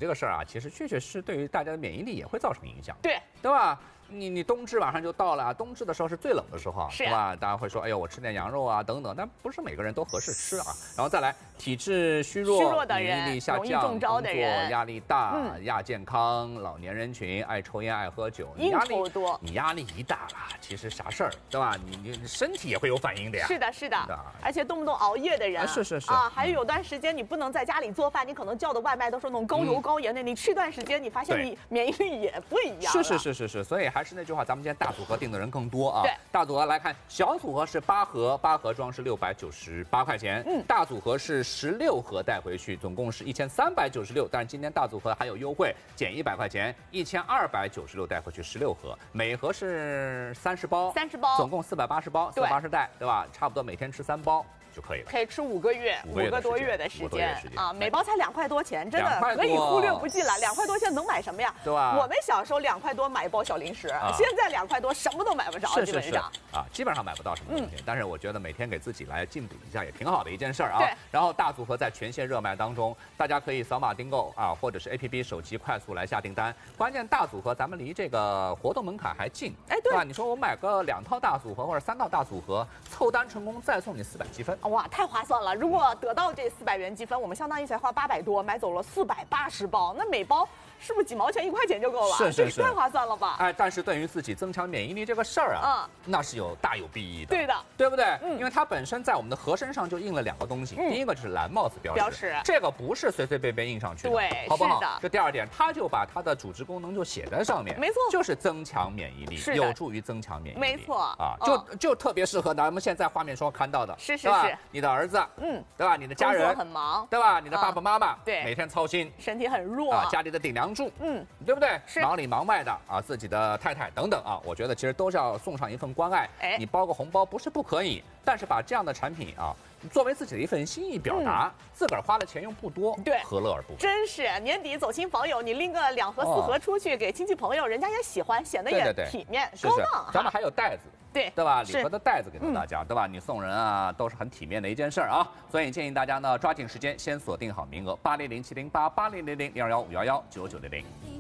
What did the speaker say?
这个事儿啊，其实确确实对于大家的免疫力也会造成影响， 对吧？你冬至马上就到了，冬至的时候是最冷的时候， 是对吧？大家会说，哎呦，我吃点羊肉啊，等等，但不是每个人都合适吃啊。然后再来，体质虚弱的人， 免疫力下降， 容易中招的人， 压力大，亚健康，老年人群爱抽烟爱喝酒， 应酬多， 你压力一大了，其实啥事儿，对吧？你身体也会有反应的呀。 是的，是的，而且动不动熬夜的人， 是啊，还有段时间你不能在家里做饭，你可能叫的外卖都是那种高油高盐的，你吃一段时间，你发现你免疫力也不一样。 是，所以还是那句话，咱们今天大组合定的人更多啊。 对， 大组合来看，小组合是8盒，8盒装是698块钱。大组合是16盒带回去，总共是1396。但是今天大组合还有优惠，减100块钱，1296带回去16盒，每盒是30包 ，30包， 总共480包，480袋，对吧？差不多每天吃3包。就可以了， 可以吃5个月，5个多月的时间啊！每包才2块多钱，真的可以忽略不计了。2块多现在能买什么呀？ 对吧？ 我们小时候2块多买一包小零食，现在2块多什么都买不着，基本上啊，基本上买不到什么东西。但是我觉得每天给自己来进补一下也挺好的一件事儿啊。 对。 然后大组合在全线热卖当中，大家可以扫码订购啊，或者是 APP 手机快速来下订单。关键大组合咱们离这个活动门槛还近， 哎，对吧？你说我买个2套大组合或者3套大组合，凑单成功再送你400积分， 哇，太划算了！如果得到这400元积分，我们相当于才花800多买走了480包，那每包是不是几毛钱1块钱就够了？ 是， 太划算了吧？ 哎，但是对于自己增强免疫力这个事儿啊，那是大有裨益的。 对的， 对不对？因为它本身在我们的盒身上就印了2个东西，第一个就是蓝帽子标识，这个不是随随便便印上去的， 对， 好不好？ 是的。 这第2点，它就把它的主治功能就写在上面， 没错， 就是增强免疫力，有助于增强免疫力， 没错啊，就特别适合咱们现在画面中看到的， 是， 你的儿子，对吧？你的家人工作很忙， 对吧？你的爸爸妈妈， 对， 每天操心， 身体很弱啊，家里的顶梁柱，对不对？ 是忙里忙外的啊，自己的太太等等啊，我觉得其实都是要送上一份关爱。你包个红包不是不可以，但是把这样的产品啊，作为自己的一份心意表达，自个儿花的钱又不多， 对， 何乐而不为？ 真是年底走亲访友，你拎个2盒4盒出去给亲戚朋友，人家也喜欢，显得也体面高档。 咱们还有袋子。对吧？礼盒的袋子给到大家，对吧？你送人啊，都是很体面的一件事儿啊。所以建议大家呢，抓紧时间先锁定好名额，80070880000215119900。